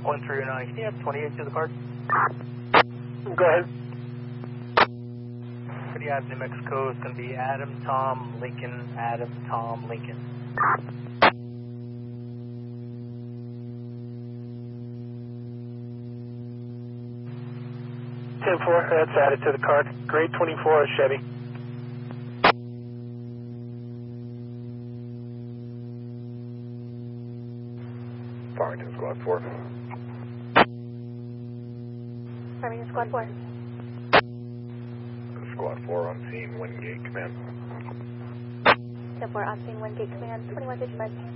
139, can you have 28 to the card? Go ahead. Pretty Ave, New Mexico is going to be Adam, Tom, Lincoln, Adam, Tom, Lincoln. 10-4, that's added to the card. Grade 24, Chevy. Farmington Squad 4. Farmington Squad 4. Squad 4 on scene, Wingate Command. 10-4 on scene, Wingate Command, 2155.